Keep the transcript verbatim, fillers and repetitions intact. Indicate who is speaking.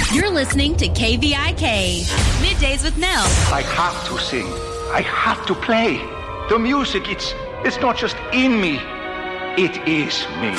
Speaker 1: You're listening to K V I K, Middays with Nell.
Speaker 2: I have to sing. I have to play. The music, it's it's not just in me. It is me.